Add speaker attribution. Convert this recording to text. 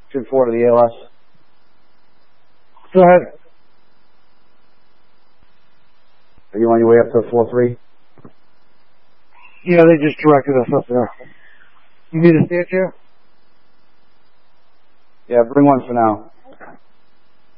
Speaker 1: 2-4 to the ALS.
Speaker 2: Go ahead.
Speaker 1: Are you on your way up to 4-3?
Speaker 2: Yeah, they just directed us up there. You need a stay chair?
Speaker 1: Yeah, bring one for now.